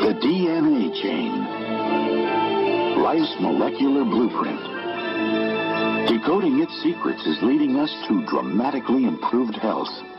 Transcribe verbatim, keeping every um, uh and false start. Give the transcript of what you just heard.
The D N A chain. Life's molecular blueprint. Decoding its secrets is leading us to dramatically improved health.